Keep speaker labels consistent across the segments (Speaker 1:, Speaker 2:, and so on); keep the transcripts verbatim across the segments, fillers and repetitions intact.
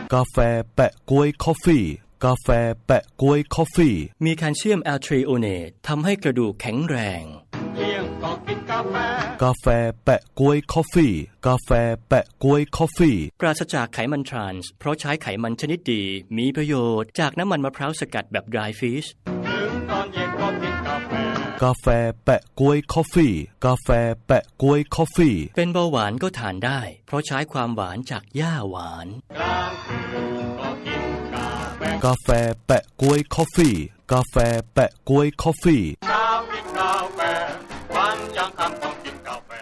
Speaker 1: กาแฟแปะก๊วยคอฟฟี่กาแฟแปะก๊วยคอฟฟี่
Speaker 2: มีแคลเซียมแอลทริโอเนตทำให้กระดูกแข็งแรง
Speaker 3: เที่ยงก็กินกาแฟ
Speaker 1: กาแฟแปะก๊วยคอฟฟี่กาแฟแปะก๊วยคอฟฟี่
Speaker 2: ปราศจากไขมันทรานส์เพราะใช้ไขมันชนิดดีมีประโยชน์จากน้ำมันมะพร้าวสกัดแบบ dry fish
Speaker 3: ถึงตอนเย็นก็กินกาแฟ
Speaker 1: กาแฟแปะก๊วยคอฟฟี่กาแฟแปะก๊วยคอฟฟี่
Speaker 2: เป็นเบาหวานก็ทานได้เพราะใช้ความหวานจากหญ้าหวาน
Speaker 3: กลางคืนก็กินกาแฟ
Speaker 1: กาแฟแปะก๊วยคอฟฟี่กาแฟแปะก๊วยคอฟฟี่
Speaker 3: เช้ากินกาแฟวันยังค่ำต้องกินกาแฟ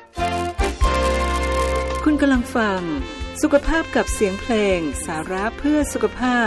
Speaker 4: คุณกำลังฟังสุขภาพกับเสียงเพลงสาระเพื่อสุขภาพ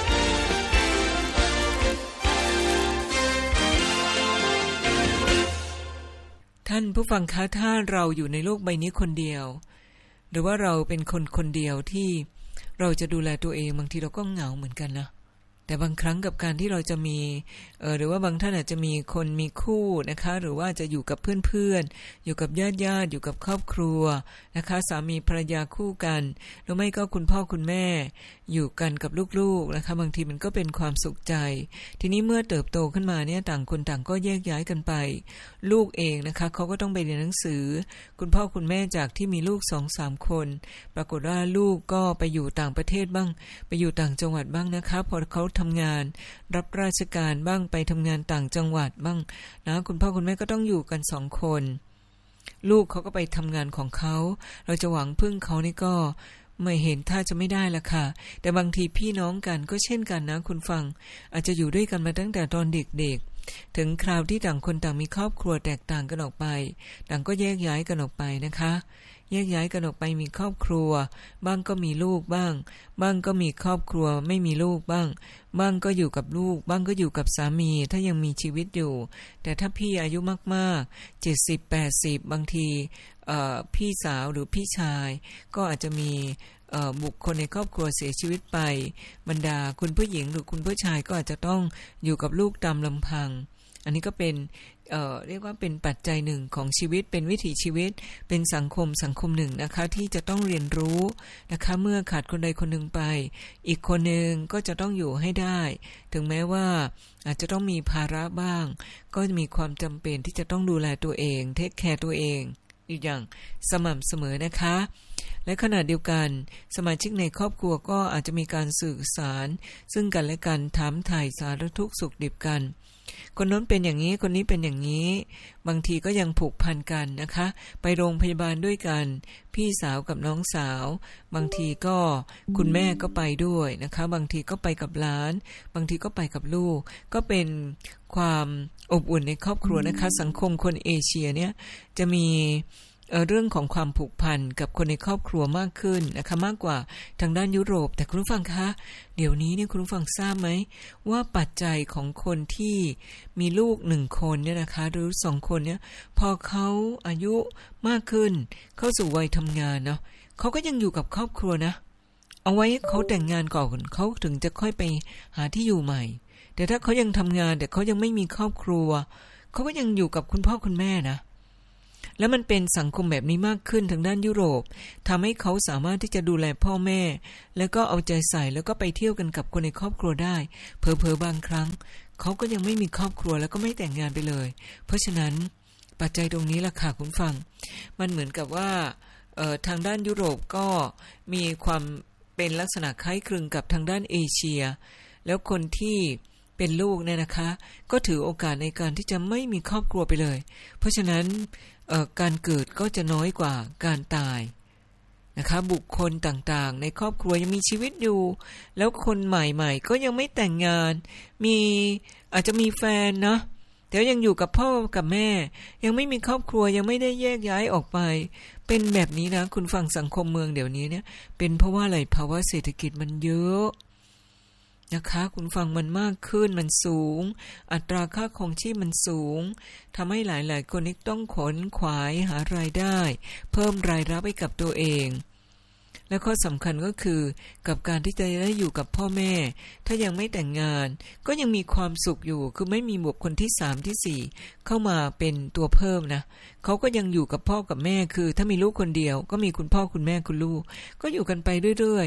Speaker 4: ท่านผู้ฟังคะถ้าเราอยู่ในโลกใบนี้คนเดียวหรือว่าเราเป็นคนคนเดียวที่เราจะดูแลตัวเองบางทีเราก็เหงาเหมือนกันนะแต่บางครั้งกับการที่เราจะมีเอ่อหรือว่าบางท่านอาจจะมีคนมีคู่นะคะหรือว่าจะอยู่กับเพื่อนๆอยู่กับญาติๆอยู่กับครอบครัวนะคะสามีภรรยาคู่กันหรือไม่ก็คุณพ่อคุณแม่อยู่กันกับลูกๆนะคะบางทีมันก็เป็นความสุขใจทีนี้เมื่อเติบโตขึ้นมาเนี่ยต่างคนต่างก็แยกย้ายกันไปลูกเองนะคะเขาก็ต้องไปเรียนหนังสือคุณพ่อคุณแม่จากที่มีลูก สองสาม คนปรากฏว่าลูกก็ไปอยู่ต่างประเทศบ้างไปอยู่ต่างจังหวัดบ้างนะคะพอเขาทำงานรับราชการบ้างไปทำงานต่างจังหวัดบ้างนะคุณพ่อคุณแม่ก็ต้องอยู่กันสองคนลูกเขาก็ไปทำงานของเขาเราจะหวังพึ่งเขานี่ก็ไม่เห็นท่าจะไม่ได้ละค่ะแต่บางทีพี่น้องกันก็เช่นกันนะคุณฟังอาจจะอยู่ด้วยกันมาตั้งแต่ตอนเด็กๆถึงคราวที่ต่างคนต่างมีครอบครัวแตกต่างกันออกไปต่างก็แยกย้ายกันออกไปนะคะแยกย้ายกันออกไปมีครอบครัวบ้างก็มีลูกบ้างบ้างก็มีครอบครัวไม่มีลูกบ้างบ้างก็อยู่กับลูกบ้างก็อยู่กับสามีถ้ายังมีชีวิตอยู่แต่ถ้าพี่อายุมากๆเจ็ดสิบ แปดสิบบางทีเอ่อพี่สาวหรือพี่ชายก็อาจจะมีเอ่อบุคคลในครอบครัวเสียชีวิตไปบรรดาคุณผู้หญิงหรือคุณผู้ชายก็อาจจะต้องอยู่กับลูกตามลำพังอันนี้ก็เป็นเอ่อเรียกว่าเป็นปัจจัยหนึ่งของชีวิตเป็นวิถีชีวิตเป็นสังคมสังคมหนึ่งนะคะที่จะต้องเรียนรู้นะคะเมื่อขาดคนใดคนหนึ่งไปอีกคนหนึ่งก็จะต้องอยู่ให้ได้ถึงแม้ว่าอาจจะต้องมีภาระบ้างก็มีความจำเป็นที่จะต้องดูแลตัวเองเทคแคร์ตัวเองอีกอย่างสม่ำเสมอนะคะและขณะเดียวกันสมาชิกในครอบครัวก็อาจจะมีการสื่อสารซึ่งกันและกันถามถ่ายสารทุกข์สุขดิบกันคนนั้นเป็นอย่างนี้คนนี้เป็นอย่างนี้บางทีก็ยังผูกพันกันนะคะไปโรงพยาบาลด้วยกันพี่สาวกับน้องสาวบางทีก็คุณแม่ก็ไปด้วยนะคะบางทีก็ไปกับหลานบางทีก็ไปกับลูกก็เป็นความอบอุ่นในครอบครัวนะคะสังคมคนเอเชียเนี่ยจะมีเอ่อเรื่องของความผูกพันกับคนในครอบครัวมากขึ้นนะคะมากกว่าทางด้านยุโรปแต่คุณผู้ฟังคะเดี๋ยวนี้เนี่ยคุณผู้ฟังทราบไหมว่าปัจจัยของคนที่มีลูกหนึ่งคนเนี่ยนะคะหรือสองคนเนี่ยพอเขาอายุมากขึ้นเข้าสู่วัยทำงานเนาะเขาก็ยังอยู่กับครอบครัวนะเอาไว้เขาแต่งงานก่อนเขาถึงจะค่อยไปหาที่อยู่ใหม่แต่ถ้าเขายังทำงานแต่เขายังไม่มีครอบครัวเขาก็ยังอยู่กับคุณพ่อคุณแม่นะแล้วมันเป็นสังคมแบบนี้มากขึ้นทางด้านยุโรปทำให้เขาสามารถที่จะดูแลพ่อแม่แล้วก็เอาใจใส่แล้วก็ไปเที่ยวกันกับคนในครอบครัวได้เผลอๆบางครั้งเขาก็ยังไม่มีครอบครัวแล้วก็ไม่แต่งงานไปเลยเพราะฉะนั้นปัจจัยตรงนี้ล่ะค่ะคุณฟังมันเหมือนกับว่าเอ่อทางด้านยุโรปก็มีความเป็นลักษณะคล้ายคลึงกับทางด้านเอเชียแล้วคนที่เป็นลูกเนี่ยนะคะก็ถือโอกาสในการที่จะไม่มีครอบครัวไปเลยเพราะฉะนั้นเอ่อการเกิดก็จะน้อยกว่าการตายนะคะบุคคลต่างๆในครอบครัวยังมีชีวิตอยู่แล้วคนใหม่ๆก็ยังไม่แต่งงานมีอาจจะมีแฟนเนาะแต่ยังอยู่กับพ่อกับแม่ยังไม่มีครอบครัวยังไม่ได้แยกย้ายออกไปเป็นแบบนี้นะคุณฟังสังคมเมืองเดี๋ยวนี้เนี่ยเป็นเพราะว่าอะไรภาวะเศรษฐกิจมันเยอะนะคะคุณฟังมันมากขึ้นมันสูงอัตราค่าครองชีพมันสูงทำให้หลายๆคนนี้ต้องขนขวายหารายได้เพิ่มรายรับให้กับตัวเองและข้อสำคัญก็คือกับการที่จะได้อยู่กับพ่อแม่ถ้ายังไม่แต่งงานก็ยังมีความสุขอยู่คือไม่มีบุคคลที่สามที่สี่เข้ามาเป็นตัวเพิ่มนะเขาก็ยังอยู่กับพ่อกับแม่คือถ้ามีลูกคนเดียวก็มีคุณพ่อคุณแม่คุณลูกก็อยู่กันไปเรื่อยๆ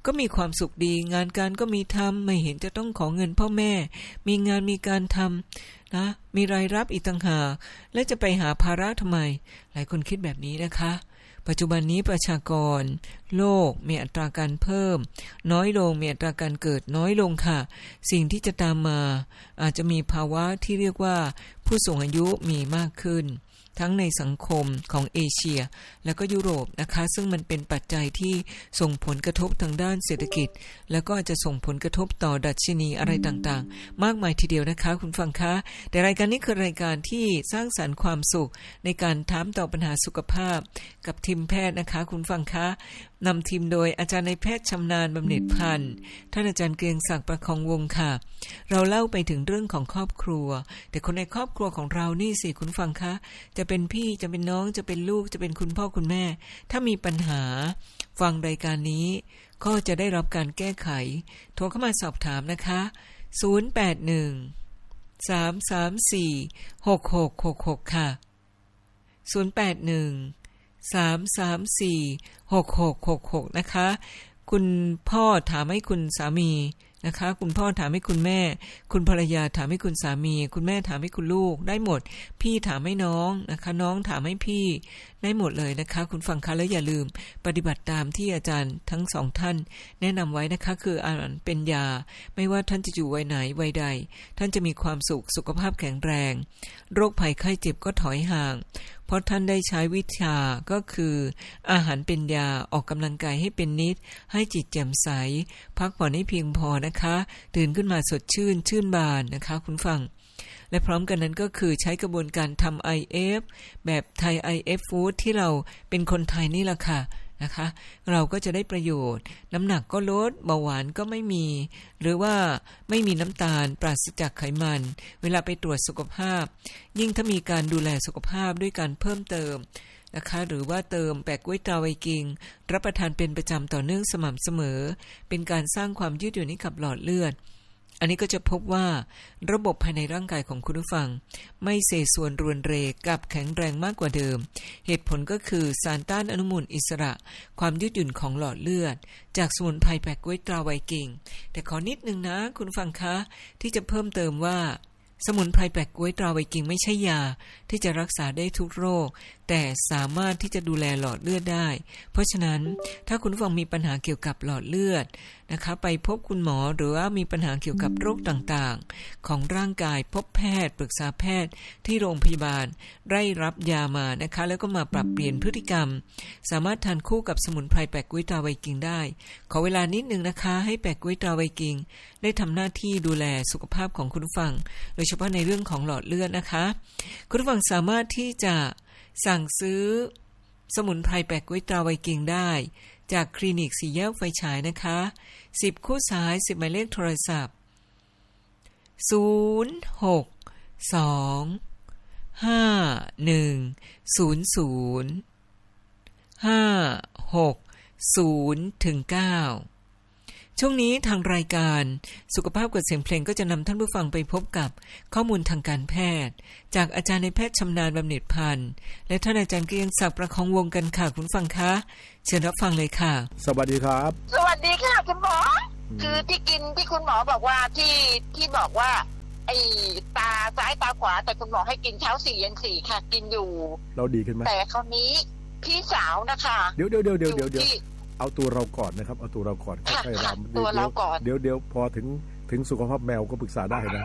Speaker 4: ก็มีความสุขดีงานการก็มีทำไม่เห็นจะต้องขอเงินพ่อแม่มีงานมีการทำนะมีรายรับอีกต่างหากและจะไปหาภาระทำไมหลายคนคิดแบบนี้นะคะปัจจุบันนี้ประชากรโลกมีอัตราการเพิ่มน้อยลงมีอัตราการเกิดน้อยลงค่ะสิ่งที่จะตามมาอาจจะมีภาวะที่เรียกว่าผู้สูงอายุมีมากขึ้นทั้งในสังคมของเอเชียและก็ยุโรปนะคะซึ่งมันเป็นปัจจัยที่ส่งผลกระทบทางด้านเศรษฐกิจแล้วก็จะส่งผลกระทบต่อดัชนีอะไรต่างๆมากมายทีเดียวนะคะคุณฟังคะแต่รายการนี้คือรายการที่สร้างสรรค์ความสุขในการถามตอบปัญหาสุขภาพกับทีมแพทย์นะคะคุณฟังคะนำทีมโดยอาจารย์นายแพทย์ชำนาญบำเหน็จพันธ์ท่านอาจารย์เกรียงศักดิ์ประคองวงศ์ค่ะเราเล่าไปถึงเรื่องของครอบครัวแต่คนในครอบครัวของเรานี่สิคุณฟังคะจะเป็นพี่จะเป็นน้องจะเป็นลูกจะเป็นคุณพ่อคุณแม่ถ้ามีปัญหาฟังรายการนี้ก็จะได้รับการแก้ไขโทรเข้ามาสอบถามนะคะศูนย์ แปด หนึ่ง สาม สาม สี่ หก หก หก หกค่ะศูนย์ แปด หนึ่ง สาม สาม สี่ หก หก หก หกนะคะคุณพ่อถามให้คุณสามีนะคะคุณพ่อถามให้คุณแม่คุณภรรยาถามให้คุณสามีคุณแม่ถามให้คุณลูกได้หมดพี่ถามให้น้องนะคะน้องถามให้พี่ได้หมดเลยนะคะคุณฟังคะแล้วอย่าลืมปฏิบัติตามที่อาจารย์ทั้งสองท่านแนะนำไว้นะคะคืออาหารเป็นยาไม่ว่าท่านจะอยู่วัยไหนวัยใดท่านจะมีความสุขสุขภาพแข็งแรงโรคภัยไข้เจ็บก็ถอยห่างเพราะท่านได้ใช้วิชาก็คืออาหารเป็นยาออกกำลังกายให้เป็นนิดให้จิตแจ่มใสพักผ่อนให้เพียงพอนะคะตื่นขึ้นมาสดชื่นชื่นบานนะคะคุณฟังและพร้อมกันนั้นก็คือใช้กระบวนการทำ ไอ เอฟ แบบไทย ไอ เอฟ Food ที่เราเป็นคนไทยนี่แหละค่ะนะคะเราก็จะได้ประโยชน์น้ำหนักก็ลดเบาหวานก็ไม่มีหรือว่าไม่มีน้ำตาลปราศจากไขมันเวลาไปตรวจสุขภาพยิ่งถ้ามีการดูแลสุขภาพด้วยการเพิ่มเติมนะคะหรือว่าเติมแปะกล้วยตาไวกิงรับประทานเป็นประจำต่อเนื่องสม่ำเสมอเป็นการสร้างความยืดหยุ่นให้กับหลอดเลือดอันนี้ก็จะพบว่าระบบภายในร่างกายของคุณผู้ฟังไม่เสส่วนรวนเรกับแข็งแรงมากกว่าเดิมเหตุผลก็คือสารต้านอนุมูลอิสระความยืดหยุ่นของหลอดเลือดจากสมุนไพรแปะกล้วยตราไวกิงแต่ขอนิดนึงนะคุณผู้ฟังคะที่จะเพิ่มเติมว่าสมุนไพรแปะกล้วยตราไวกิงไม่ใช่ยาที่จะรักษาได้ทุกโรคแต่สามารถที่จะดูแลหลอดเลือดได้เพราะฉะนั้นถ้าคุณผู้ฟังมีปัญหาเกี่ยวกับหลอดเลือดนะคะไปพบคุณหมอหรือว่ามีปัญหาเกี่ยวกับโรคต่างๆของร่างกายพบแพทย์ปรึกษาแพทย์ที่โรงพยาบาลได้รับยามานะคะแล้วก็มาปรับเปลี่ยนพฤติกรรมสามารถทานคู่กับสมุนไพรแปะกล้วยตราไวกิงได้ขอเวลานิดนึงนะคะให้แปะกล้วยตราไวกิงได้ทำหน้าที่ดูแลสุขภาพของคุณผู้ฟังโดยเฉพาะในเรื่องของหลอดเลือดนะคะคุณผู้ฟังสามารถที่จะสั่งซื้อสมุนไพรแปะกล้วยตราไวกิงได้จากคลินิกสี่แยกไฟฉายนะคะสิบคู่สายสิบหมายเลขโทรศัพท์ศูนย์ หก สอง ห้า หนึ่ง ศูนย์ ศูนย์ ห้า หก ศูนย์ ถึง เก้าช่วงนี้ทางรายการสุขภาพกับเสียงเพลงก็จะนำท่านผู้ฟังไปพบกับข้อมูลทางการแพทย์จากอาจารย์นายแพทย์ชำนาญบำเหน็จพันธ์และท่านอาจารย์เกรียงศักดิ์ประคองวงศ์กันค่ะคุณฟังคะเชิญรับฟังเลยค่ะ
Speaker 5: สวัสดีครับ
Speaker 6: สวัสดีค่ะคุณหมอคือที่กินที่คุณหมอบอกว่าที่ที่บอกว่าไอ้ตาซ้ายตาขวาแต่คุณหมอให้กินเช้าสี่เย็นสี่ค่ะกินอยู่
Speaker 5: เราดีขึ้นไหม
Speaker 6: แต่คราวนี้พี่สาวนะคะ
Speaker 5: เดี๋ยวเดี๋ยวเดี๋ยวเดี๋ยวเดี๋ยวเอาตัวเราก่อนนะครับเอาตัวเราก่อนค่อยๆรำ
Speaker 6: ตัวเราก่อน
Speaker 5: เดี๋ยวเดี๋ยวพอถึงถึงสุขภาพแมวก็ปรึกษาได้นะ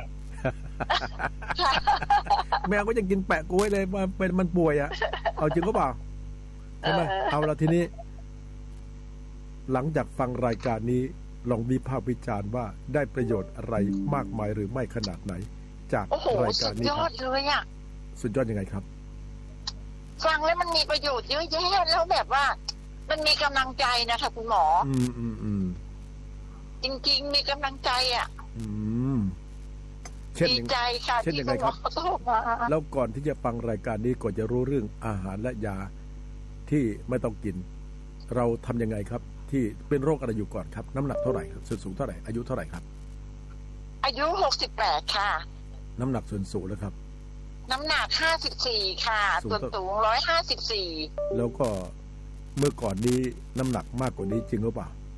Speaker 5: แมวก็ยังกินแปะกล้วยเลยมันเป็นมันป่วยอ่ะเอาจริงก็เปล่าใช่ไหมเอาละทีนี้หลังจากฟังรายการนี้ลองวิพากษ์วิจารณ์ว่าได้ประโยชน์อะไรมากมายหรือไม่ขนาดไหนจากรายการนี้
Speaker 6: สุดยอดเลยอ่ะ
Speaker 5: สุดยอดยังไงครับ
Speaker 6: ฟังแล้วมันมีประโยชน์เยอะแยะแล้วแบบว่ามันมีกำลังใจนะคะคุณหมอ
Speaker 5: อืมอืมอืม
Speaker 6: จริงๆมีกำลังใจอ่ะ
Speaker 5: อืมดี
Speaker 6: ใจค่ะ
Speaker 5: เช่นยังไงครับแล้วก่อนที่จะฟังรายการนี้ก่อนจะรู้เรื่องอาหารและยาที่ไม่ต้องกินเราทำยังไงครับที่เป็นโรคอะไรอยู่ก่อนครับน้ำหนักเท่าไหร่ครับส่วนสูงเท่าไหร่อายุเท่าไหร่ครับ
Speaker 6: อายุหกสิบแปดค่ะ
Speaker 5: น้ำหนักส่วนสูงแล้วครับ
Speaker 6: น้ำหนักห้าสิบสี่ค่ะส่วนสูงหนึ่งร้อยห้าสิบสี่
Speaker 5: แล้วก็เมื่อก่อนนี้น้ำหนักมากกว่านี้จริงหรือเปล่า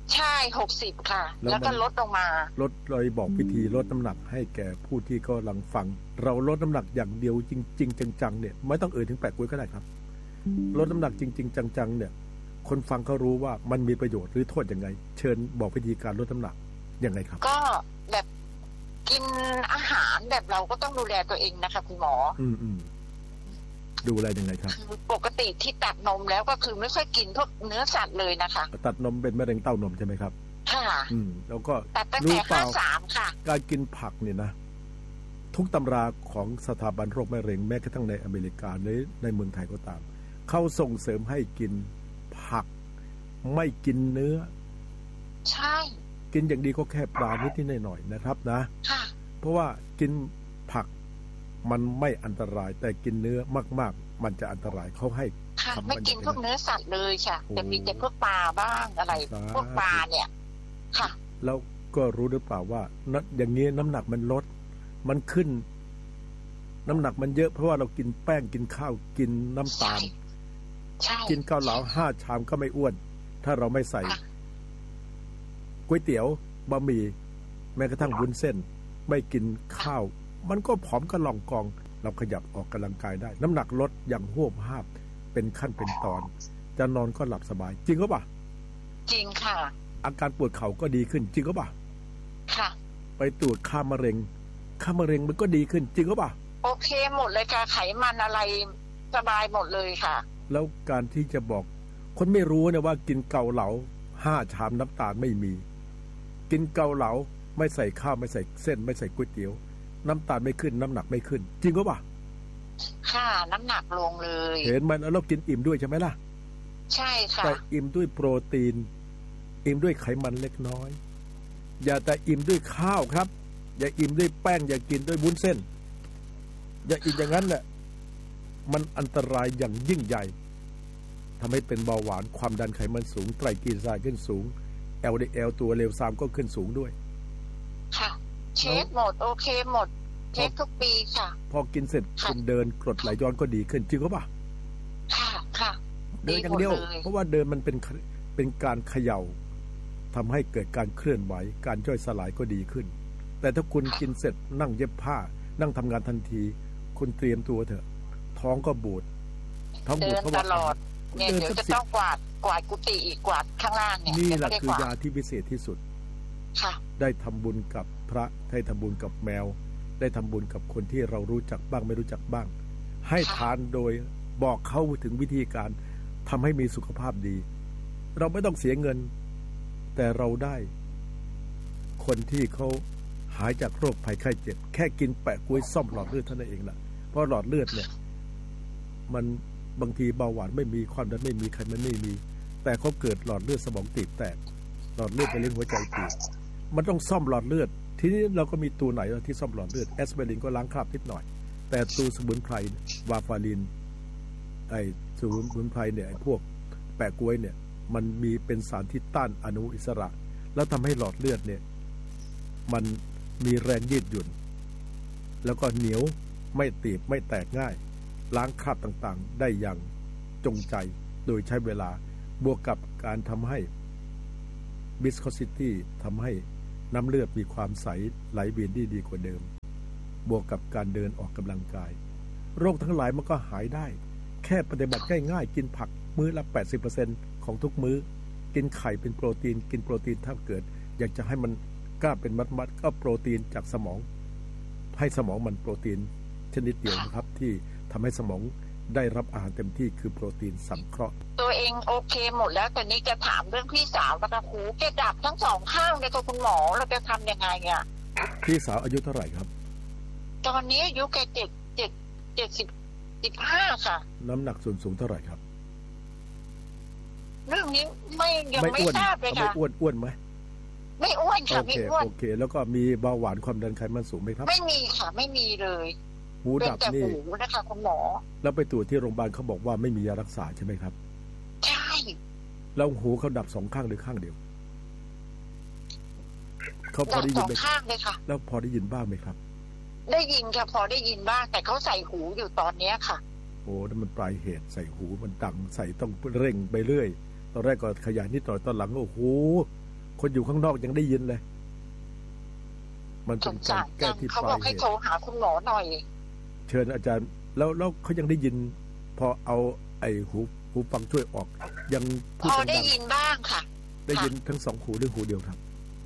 Speaker 6: ใช่หกสิบค่ะ แล้วก็ลดลงมา
Speaker 5: ลดเลยบอกวิธีลดน้ำหนักให้แก่ผู้ที่กำลังฟังเราลดน้ำหนักอย่างเดียวจริงๆจังๆเนี่ยไม่ต้องเอ่ยถึงแปะกล้วยก็ได้ครับลดน้ำหนักจริงๆจังๆเนี่ยคนฟังเขารู้ว่ามันมีประโยชน์หรือโทษยังไงเชิญบอกวิธีการลดน้ำหนักยังไงครับ
Speaker 6: ก็แบบกินอาหารแบบเราก็ต้องดูแลตัวเองนะคะคุณหมอ
Speaker 5: อืมอืมดูแลยังไงครับ
Speaker 6: ปกติที่ตัดนมแล้วก็คือไม่ค่อยกินพวกเนื้อสัตว์เลยนะคะ
Speaker 5: ตัดนมเป็นมะเร็งเต้านมใช่ไหมครับ
Speaker 6: ค่ะ
Speaker 5: อืมแล้วก็
Speaker 6: ตัดตั้งแต่ห้าสามค่ะ
Speaker 5: การกินผักเนี่ยนะทุกตำราของสถาบันโรคมะเร็งแม้กระทั่งในอเมริกาหรือในเมืองไทยก็ตามเขาส่งเสริมให้กินผักไม่กินเนื้อ
Speaker 6: ใช่
Speaker 5: กินอย่างดีก็แค่ปลานิดนิดหน่อยๆนะครับนะ
Speaker 6: ค่ะ
Speaker 5: เพราะว่ากินผักมันไม่อันตรายแต่กินเนื้อมากๆมันจะอันตรายเขาให้
Speaker 6: ค่ะไม่กินพวกเนื้อสัตว์เลยค่ะแต่มีแต่พวกปลาบ้างอะไรพวกปลาเนี่ยค่ะ
Speaker 5: แล้วก็รู้หรือเปล่าว่าอย่างนี้น้ำหนักมันลดมันขึ้นน้ำหนักมันเยอะเพราะว่าเรากินแป้งกินข้าวกินน้ำตาลกินเกาเหลาห้าชามก็ไม่อ้วนถ้าเราไม่ใส่ก๋วยเตี๋ยวบะหมี่แม้กระทั่งวุ้นเส้นไม่กินข้าวมันก็ผอมกระหล่องกองเราขยับออกกำลังกายได้น้ำหนักลดอย่างหวบหาบเป็นขั้นเป็นตอนจะนอนก็หลับสบายจริงก็ป่ะ
Speaker 6: จริงค่ะ
Speaker 5: อาการปวดเข่าก็ดีขึ้นจริงก็ป่ะ
Speaker 6: ค่ะ
Speaker 5: ไปตรวจค่ามะเร็งค่ามะเร็งมันก็ดีขึ้นจริงก็ป่ะ
Speaker 6: โอเคหมดเลยค่ะไขมันอะไรสบายหมดเลยค่ะ
Speaker 5: แล้วการที่จะบอกคนไม่รู้เนี่ยว่ากินเกาเหลาห้าชามน้ำตาลไม่มีกินเกาเหลาไม่ใส่ข้าวไม่ใส่เส้นไม่ใส่ก๋วยเตี๋ยวน้ำตาลไม่ขึ้นน้ำหนักไม่ขึ้นจริงก็ป่ะ
Speaker 6: ค่ะน้ำหนักลงเลย
Speaker 5: เห็นมันแล้วเรากินอิ่มด้วยใช่ไหมล่ะ
Speaker 6: ใช่ค่ะ
Speaker 5: แต่อิ่มด้วยโปรตีนอิ่มด้วยไขมันเล็กน้อยอย่าแต่อิ่มด้วยข้าวครับอย่าอิ่มด้วยแป้งอย่ากินด้วยวุ้นเส้นอย่าอิ่มอย่างนั้นแหละมันอันตรายอย่างยิ่งใหญ่ทำให้เป็นเบาหวานความดันไขมันสูงไตรกลีเซอไรด์ขึ้นสูง แอล ดี แอล ตัวเลวทรามก็ขึ้นสูงด้วย
Speaker 6: ค่ะเช็คหมดโอเคหมดเช็คทุกปีค่ะ
Speaker 5: พอกินเสร็จคุณเดินกรดไหลย้อนก็ดีขึ้นจริงหรือเปล่า
Speaker 6: ค่ะค่ะ
Speaker 5: เดินอย่างเดียวเพราะว่าเดินมันเป็นเป็นการเขย่าทำให้เกิดการเคลื่อนไหวการย่อยสลายก็ดีขึ้นแต่ถ้าคุณกินเสร็จนั่งเย็บผ้านั่งทำงานทันทีคุณเตรียมตัวเถอะท้องก็บูด
Speaker 6: ท้องบูดเพราะว่าตลอดเนี่ยเดี๋ยวจะต้องกวาดกวาดกุฏิอีกกวาดข้างล่างเนี่ย
Speaker 5: นี่แหละคือยาที่พิเศษที่สุด
Speaker 6: ค่ะ
Speaker 5: ได้ทำบุญกับพระได้ทำบุญกับแมวได้ทำบุญกับคนที่เรารู้จักบ้างไม่รู้จักบ้างให้ทานโดยบอกเขาถึงวิธีการทำให้มีสุขภาพดีเราไม่ต้องเสียเงินแต่เราได้คนที่เขาหายจากโรคภัยไข้เจ็บแค่กินแปะกล้วยซ่อมหลอดเลือดเท่านั้นเองแหละเพราะหลอดเลือดเนี่ยมันบางทีเบาหวานไม่มีความดันไม่มีไขมันไม่มีแต่เขาเกิดหลอดเลือดสมองตีบแตกหลอดเลือดไปเลี้ยงหัวใจตีบมันต้องซ่อมหลอดเลือดทีนี้เราก็มีตัวไหนที่ซ่อมหลอดเลือดแอสไพรินก็ล้างคราบนิดหน่อยแต่ตัวสมุนไพรวาฟารินไอ้สมุนไพรเนี่ยไอ้พวกแปะกล้วยเนี่ยมันมีเป็นสารที่ต้านอนุมูลอิสระแล้วทำให้หลอดเลือดเนี่ยมันมีแรงยืดหยุ่นแล้วก็เหนียวไม่ตีบไม่แตกง่ายล้างคราบต่างๆได้อย่างจงใจโดยใช้เวลาบวกกับการทำให้ viscosity ทำให้น้ำเลือดมีความใสไหลเวียนได้ดีกว่าเดิมบวกกับการเดินออกกำลังกายโรคทั้งหลายมันก็หายได้แค่ปฏิบัติง่ายๆกินผักมื้อละ แปดสิบเปอร์เซ็นต์ ของทุกมื้อกินไข่เป็นโปรตีนกินโปรตีนถ้าเกิดอยากจะให้มันกล้าเป็นมัดๆก็โปรตีนจากสมองให้สมองมันโปรตีนชนิดเดียวนะครับที่ทำให้สมองได้รับอาหารเต็มที่คือโปรตีนสังเคราะห์
Speaker 6: ตัวเองโอเคหมดแล้วแต่นี้จะถามเรื่องพี่สาวนะคะหูแกดับทั้งสองข้างเลยค่ะคุณหมอเราจะทำยังไงอ่ะ
Speaker 5: พี่สาวอายุเท่าไหร่ครับ
Speaker 6: ตอนนี้อายุแกเจ็ดเจ็ดเจ็ดสิบสิบห้าค่ะ
Speaker 5: น้ำหนักส่วนสูงเท่าไหร่ครับ
Speaker 6: เรื่องนี้ไม่ยังไม่ทราบเลยค่ะ
Speaker 5: ไม่อ้วนอ้วนไหม
Speaker 6: ไม่อ้วนค่ะไม่อ้วน
Speaker 5: โอเคแล้วก็มีเบาหวานความดันไขมันสูงไหมครับ
Speaker 6: ไม่มีค่ะไม่มีเลย
Speaker 5: หูดับนี่
Speaker 6: หูนะคะคุณหมอ
Speaker 5: แล้วไปตรวจที่โรงพยาบาลเขาบอกว่าไม่มียารักษาใช่ไหมครับ
Speaker 6: ใช่
Speaker 5: แล้วหูเขาดับสองข้างหรือข้างเดียวเขาพอได้ยินไหม
Speaker 6: ข้างเลยค่ะ
Speaker 5: แล้วพอได้ยินบ้างไหมครับ
Speaker 6: ได้ยินค่ะพอได้ยินบ้างแต่เขาใส่หูอยู่ตอนเนี้ยค่ะ
Speaker 5: โอ้นั่นมันปลายเหตุใส่หูมันดังใส่ต้องเร่งไปเรื่อยตอนแรกก็ขยายนิดหน่อยตอนหลังโอ้โหคนอยู่ข้างนอกยังได้ยินเลยมันเป็นการแก้ที่ปลายเหตุ
Speaker 6: เขาบอกให้โทรหาคุณหมอหน่อย
Speaker 5: เชิญอาจารย์แล้วแล้วเขายังได้ยินพอเอาไอ้หูหูฟังช่วยออกยังพูด
Speaker 6: พอได้ยินบ้างค่ะ
Speaker 5: ได้ยินทั้งสองหูหรือหูเดียวครับ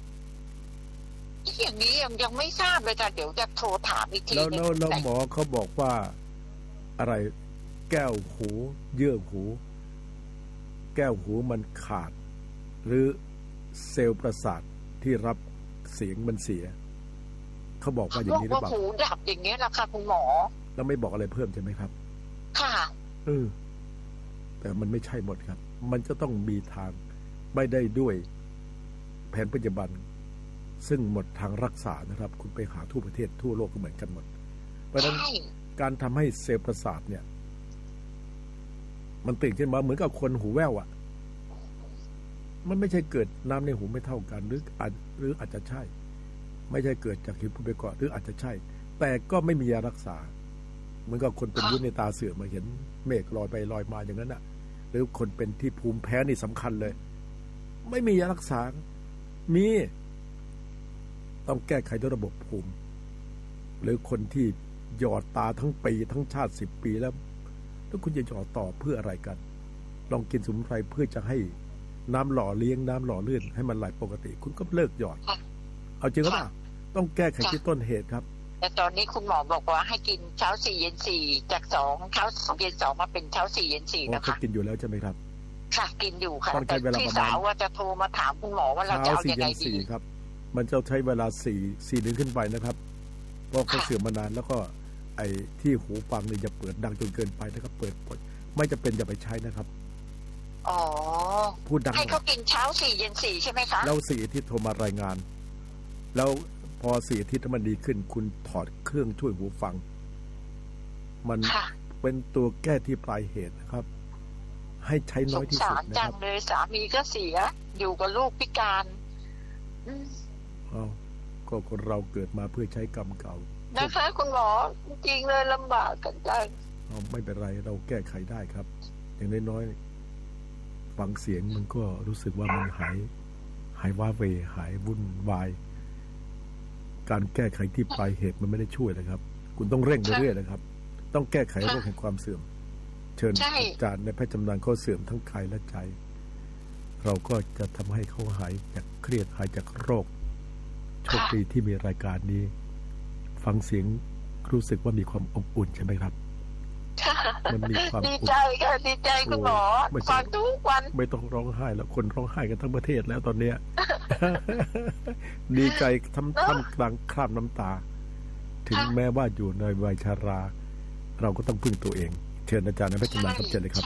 Speaker 6: อย่างนี้ยังยังไม่ทราบเลยค่ะเดี๋ยวจะโทรถามอีกที
Speaker 5: แล้วแล้วแล้วหมอเขาบอกว่าอะไรแก้วหูเยื่อหูแก้วหูมันขาดหรือเซลล์ประสาทที่รับเสียงมันเสียเขาบอกว่าอย่างนี้หรือเปล่า
Speaker 6: หูดับอย่างนี้แหละค่ะคุณหมอ
Speaker 5: แล้วไม่บอกอะไรเพิ่มใช่ไหมครับ
Speaker 6: ค่ะ
Speaker 5: เออแต่มันไม่ใช่หมดครับมันจะต้องมีทางไม่ได้ด้วยแผนปัจจุบันซึ่งหมดทางรักษานะครับคุณไปหาทั่วประเทศทั่วโลกก็เหมือนกันหมดเพราะฉะนั้นการทำให้เซลล์ประสาทเนี่ยมันตื่นขึ้นมาเหมือนกับคนหูแว่วอ่ะมันไม่ใช่เกิดน้ำในหูไม่เท่ากันหรืออาจหรืออาจจะใช่ไม่ใช่เกิดจากหิวไปก่อนหรืออาจจะใช่แต่ก็ไม่มียารักษาเหมือนกับคนเป็นวุ้นในตาเสื่อมมาเห็นเมฆลอยไปลอยมาอย่างนั้นอ่ะหรือคนเป็นที่ภูมิแพ้นี่สำคัญเลยไม่มียารักษามีต้องแก้ไขด้วยระบบภูมิหรือคนที่หยอดตาทั้งปีทั้งชาติสิบปีแล้วแล้วคุณจะหยอดต่อเพื่ออะไรกันลองกินสมุนไพรเพื่อจะให้น้ำหล่อเลี้ยงน้ำหล่อเลื่อนให้มันไหลปกติคุณก็เลิกหยอดเอาจริงหรือเปล่าต้องแก้ไขที่ต้นเหตุครับ
Speaker 6: แต่ตอนนี้คุณหมอบอกว่าให้กินเช้าสี่เย็นสี่จากสองเช้าสองเย็นสองมาเป็นเช้าสี่เย็นสี่นะคะ
Speaker 5: กินอยู่แล้วใช่ไหมครับ
Speaker 6: ค่ะกินอยู่ค่ะแต่พี่สาวว่าจะโทรมาถามคุณหมอว่าเราจะเอายังไงดี
Speaker 5: ครับมันจะใช้เวลาสี่สี่เดือนขึ้นไปนะครับเพราะเขาเสื่อมมานานแล้วก็ไอ้ที่หูฟังเนี่ยอย่าเปิดดังจนเกินไปนะครับเปิดไม่จะเป็นอย่าไปใช้นะครับ
Speaker 6: อ๋อ
Speaker 5: พูดดัง
Speaker 6: ให้เขากินเช้าสี่เย็นสี่ใช่ไหมคะ
Speaker 5: แล้วสี่อาทิตย์โทรมารายงานแล้วพอสี่อาทิตย์มันดีขึ้นคุณถอดเครื่องช่วยหูฟังมันเป็นตัวแก้ที่ปลายเหตุนะครับให้ใช้น้อยที่สุดนะครับ
Speaker 6: จังเลยสามีก็เสียอยู่กับลูกพิการ
Speaker 5: เอาก็คนเราเกิดมาเพื่อใช้กรรมเก่า
Speaker 6: นะคะคุณหมอจริงเลยลำบากกันจัง
Speaker 5: ไม่เป็นไรเราแก้ไขได้ครับอย่างน้อยๆฟังเสียงมันก็รู้สึกว่ามันหายหายว้าเวหายวุ่นวายการแก้ไขที่ปลายเหตุมันไม่ได้ช่วยนะครับคุณต้องเร่งไปเรื่อยนะครับต้องแก้ไขโรคแห่งความเสื่อมเชิญอาจารย์ในแพทย์ชำนาญเขาเสื่อมทั้งกายและใจเราก็จะทำให้เขาหายจากเครียดหายจากโรคโชคดีที่มีรายการนี้ฟังเสียงรู้สึกว่ามีความอบอุ่นใช่ไหมครับ
Speaker 6: มันมีความดีใจค่ะดีใจคุณหมอฟังทุกวัน
Speaker 5: ไม่ต้องร้องไห้แล้วคนร้องไห้กันทั้งประเทศแล้วตอนเนี้ยดีใจทำทำกลางคราบน้ำตาถึงแม้ว่าอยู่ในวัยชราเราก็ต้องพึ่งตัวเองเชิญอาจารย์ในแพทย์ชำนาญครับเชิญเลยครับ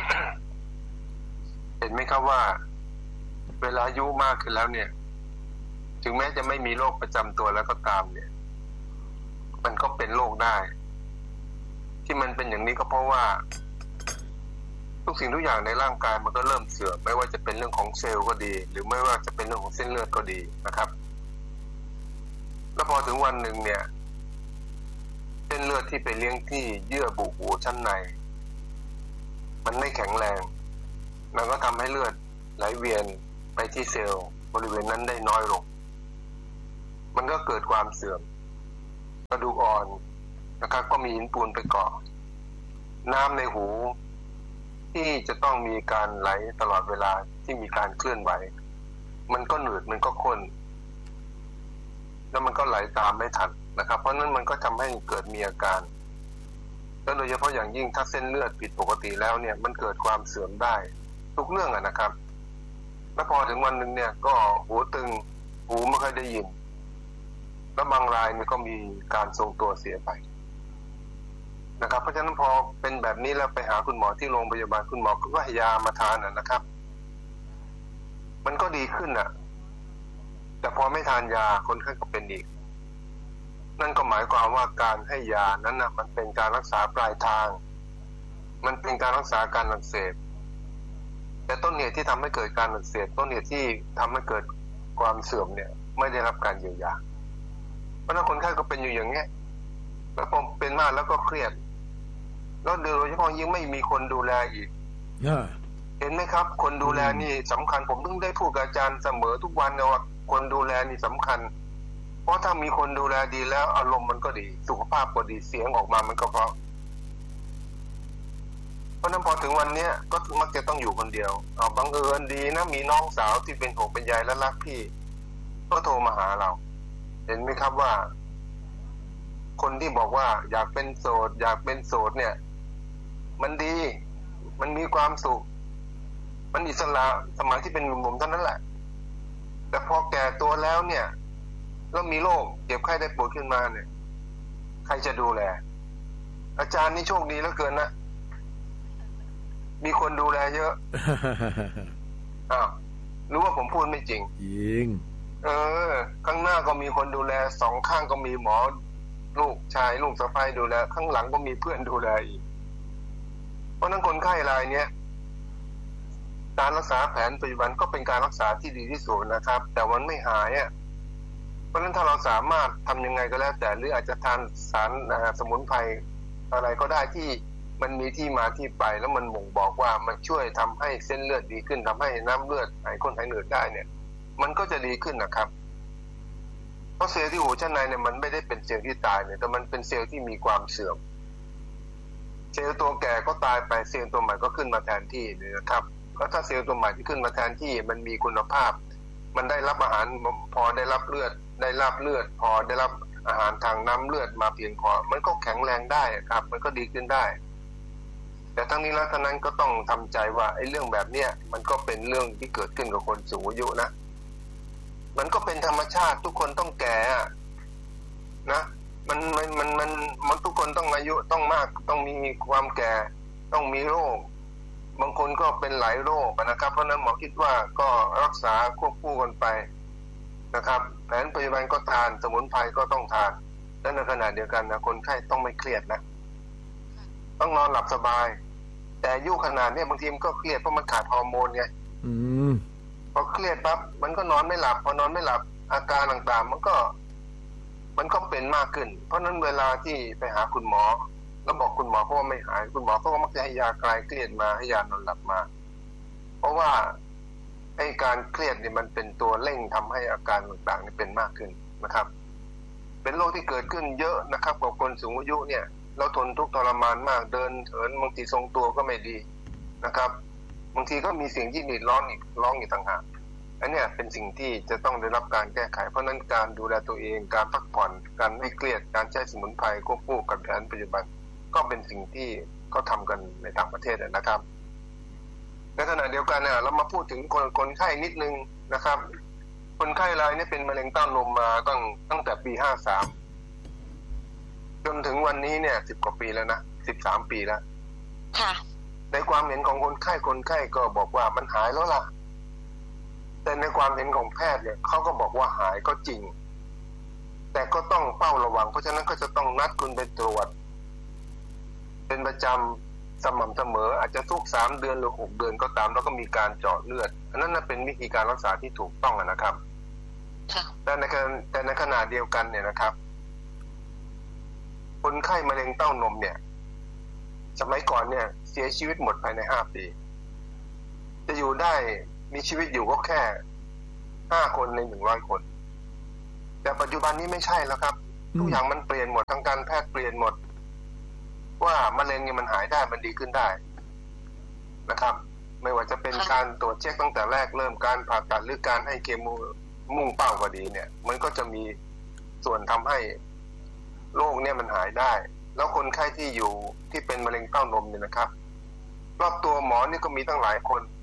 Speaker 7: เห็นไหมครับว่าเวลาอายุมากขึ้นแล้วเนี่ยถึงแม้จะไม่มีโรคประจำตัวแล้วก็ตามเนี่ยมันก็เป็นโรคได้ที่มันเป็นอย่างนี้ก็เพราะว่าทุกสิ่งทุกอย่างในร่างกายมันก็เริ่มเสื่อมไม่ว่าจะเป็นเรื่องของเซลล์ก็ดีหรือไม่ว่าจะเป็นเรื่องของเส้นเลือดก็ดีนะครับแล้วพอถึงวันหนึ่งเนี่ยเส้นเลือดที่ไปเลี้ยงที่เยื่อบุหูชั้นในมันไม่แข็งแรงมันก็ทำให้เลือดไหลเวียนไปที่เซลล์บริเวณนั้นได้น้อยลงมันก็เกิดความเสื่อมกระดูกอ่อนนะครับก็มีหินปูนไปเกาะน้ำในหูที่จะต้องมีการไหลตลอดเวลาที่มีการเคลื่อนไหวมันก็หนืดมันก็ข้นแล้วมันก็ไหลตามไม่ทันนะครับเพราะนั้นมันก็ทำให้เกิดมีอาการแล้วโดยเฉพาะอย่างยิ่งถ้าเส้นเลือดผิดปกติแล้วเนี่ยมันเกิดความเสื่อมได้ทุกเรื่องอะนะครับแล้วพอถึงวันนึงเนี่ยก็หูตึงหูไม่ค่อยได้ยินแล้วบางรายเนี่ยก็มีการทรงตัวเสียไปนะครับเพราะฉะนั้นพอเป็นแบบนี้แล้วไปหาคุณหมอที่โรงพยาบาลคุณหมอก็ให้ยามาทานนะครับมันก็ดีขึ้นอ่ะแต่พอไม่ทานยาคนไข้ก็เป็นอีกนั่นก็หมายความว่าการให้ยานั้นนะมันเป็นการรักษาปลายทางมันเป็นการรักษาการอักเสบแต่ต้นเหตุที่ทำให้เกิดการอักเสบต้นเหตุที่ทำให้เกิดความเสื่อมเนี่ยไม่ได้รับการเยียวยาเพราะนั้นคนไข้ก็เป็นอยู่อย่างเงี้ยแล้วพอเป็นมากแล้วก็เครียดแล้วโดยเฉพาะยิ่งไม่มีคนดูแลอีกเห็นไหมครับคนดูแลนี่สำคัญผมต้องได้พูดกับอาจารย์เสมอทุกวันนะว่าคนดูแลนี่สำคัญเพราะถ้ามีคนดูแลดีแล้วอารมณ์มันก็ดีสุขภาพก็ดีเสียงออกมามันก็เพราะเพราะนั้นพอถึงวันนี้ก็มักจะต้องอยู่คนเดียวเอาบังเอิญดีนะมีน้องสาวที่เป็นห่วงเป็นใยและรักพี่ก็โทรมาหาเราเห็นไหมครับว่าคนที่บอกว่าอยากเป็นโสดอยากเป็นโสดเนี่ยมันดีมันมีความสุขมันอิสระสมัยที่เป็นหนุ่มๆเท่านั้นแหละแต่พอแก่ตัวแล้วเนี่ยแล้วมีโรคเจ็บไข้ได้ป่วยขึ้นมาเนี่ยใครจะดูแลอาจารย์นี่โชคดีเหลือเกินนะมีคนดูแลเยอะ อ้าวรู้ว่าผมพูดไม่จริง
Speaker 5: จริง
Speaker 7: เออข้างหน้าก็มีคนดูแลสองข้างก็มีหมอลูกชายลูกสะใภ้ดูแลข้างหลังก็มีเพื่อนดูแลอีกเพราะนั้นคนไข้รายเนี้ยการรักษาแผนปัจจุบันก็เป็นการรักษาที่ดีที่สุดนะครับแต่มันไม่หายอ่ะเพราะฉะนั้นถ้าเราสามารถทำยังไงก็แล้วแต่หรืออาจจะทานสารสมุนไพรอะไรก็ได้ที่มันมีที่มาที่ไปแล้วมันบ่งบอกว่ามันช่วยทำให้เส้นเลือดดีขึ้นทำให้น้ำเลือดหายข้นหายเหนื่อยได้เนี่ยมันก็จะดีขึ้นนะครับเพราะเซลล์ที่หูชั้นในเนี่ยมันไม่ได้เป็นเซลล์ที่ตายเนี่ยแต่มันเป็นเซลล์ที่มีความเสื่อมเซลล์ตัวแก่ก็ตายไปเซลล์ตัวใหม่ก็ขึ้นมาแทนที่เนี่ยนะครับแล้วถ้าเซลล์ตัวใหม่ที่ขึ้นมาแทนที่มันมีคุณภาพมันได้รับอาหารพอได้รับเลือดได้รับเลือดพอได้รับอาหารทางน้ำเลือดมาเพียงพอมันก็แข็งแรงได้ครับมันก็ดีขึ้นได้แต่ทั้งนี้แล้วทั้งนั้นก็ต้องทำใจว่าไอ้เรื่องแบบเนี้ยมันก็เป็นเรื่องที่เกิดขึ้นกับคนสูงอายุนะมันก็เป็นธรรมชาติทุกคนต้องแก่นะมันมันมันมันมันทุกคนต้องอายุต้องมากต้องมีความแก่ต้องมีโรคบางคนก็เป็นหลายโรคนะครับเพราะนั้นหมอคิดว่าก็รักษาควบคู่กันไปนะครับแผนปัจจุบันก็ทานสมุนไพรก็ต้องทานและในขณะเดียวกันนะคนไข้ต้องไม่เครียดนะต้องนอนหลับสบายแต่อายุขนาดนี้บางทีมันก็เครียดเพราะมันขาดฮอร์โมนไง
Speaker 5: อืม
Speaker 7: พอเครียดปั๊บมันก็นอนไม่หลับพอนอนไม่หลับอาการต่างๆมันก็มันก็เป็นมากขึ้นเพราะนั้นเวลาที่ไปหาคุณหมอแล้วบอกคุณหมอเพราะว่าไม่หายคุณหมอก็มักจะให้ยาคลายเครียดมาให้ยานอนหลับมาเพราะว่าไอ้การเครียดเนี่ยมันเป็นตัวเร่งทำให้อาการต่างๆนี่เป็นมากขึ้นนะครับเป็นโรคที่เกิดขึ้นเยอะนะครับกับคนสูงอายุเนี่ยเราทนทุกข์ทรมานมากเดินเถินบางทีทรงตัวก็ไม่ดีนะครับบางทีก็มีเสียงที่หนีดร้องอีกร้องอีกต่างหากอันนี้เป็นสิ่งที่จะต้องได้รับการแก้ไขเพราะนั้นการดูแลตัวเองการพักผ่อนการไม่เครียดการใช้สมุนไพรควบคู่กับแผนปัจจุบันก็เป็นสิ่งที่เขาทำกันในต่างประเทศนะครับในขณะเดียวกันเนี่ยเรามาพูดถึงคนคนไข้นิดนึงนะครับคนไข้รายนี้เป็นมะเร็งเต้านมมาตั้งตั้งแต่ปีห้าสามจนถึงวันนี้เนี่ยสิบกว่าปีแล้วนะสิบสามปีแล้ว
Speaker 6: ค่ะ
Speaker 7: ในความเห็นของคนไข้คนไข้ก็บอกว่ามันหายแล้วล่ะแต่ในความเห็นของแพทย์เนี่ยเขาก็บอกว่าหายก็จริงแต่ก็ต้องเฝ้าระวังเพราะฉะนั้นก็จะต้องนัดคุณไปตรวจเป็นประจำสม่ำเสมออาจจะทุกสามเดือนหรือหกเดือนก็ตามแล้วก็มีการเจาะเลือดอันนั้นเป็นวิธีการรักษาที่ถูกต้องนะครับแต่ในแต่ในขณะเดียวกันเนี่ยนะครับคนไข้มะเร็งเต้านมเนี่ยสมัยก่อนเนี่ยเสียชีวิตหมดภายในห้าปีจะอยู่ได้มีชีวิตอยู่ก็แค่ห้าคนในหนึ่งร้อยคนแต่ปัจจุบันนี้ไม่ใช่แล้วครับทุกอย่างมันเปลี่ยนหมดทางการแพทย์เปลี่ยนหมดว่ามะเร็งเนี่ยมันหายได้มันดีขึ้นได้นะครับไม่ว่าจะเป็นการตรวจเช็คตั้งแต่แรกเริ่มการผ่าตัดหรือการให้เคมีมุ่งเป้าก็ดีเนี่ยมันก็จะมีส่วนทำให้โรคเนี่ยมันหายได้แล้วคนไข้ที่อยู่ที่เป็นมะเร็งเต้านมเนี่ยนะครับรอบตัวหมอนี่ก็มีตั้งหลายคน